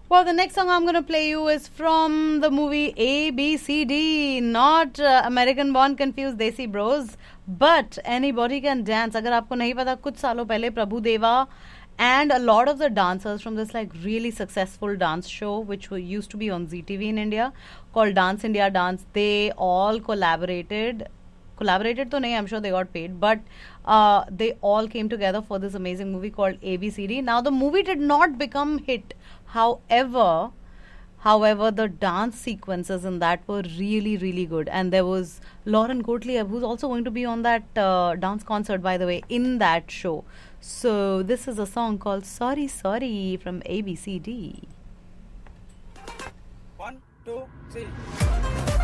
Well, the next song I'm going to play you is from the movie ABCD, not American Born Confused Desi Bros, but Anybody Can Dance. अगर आपको नहीं पता, कुछ सालों पहले प्रभु देवा and a lot of the dancers from this like really successful dance show which used to be on ZTV in India called Dance India Dance, they all collaborated to nahi, I'm sure they got paid, but they all came together for this amazing movie called ABCD. Now the movie did not become hit, however the dance sequences in that were really, really good. And there was Lauren Gottlieb, who's also going to be on that dance concert, by the way, in that show. So this is a song called Sorry Sorry from ABCD. 1, 2, 3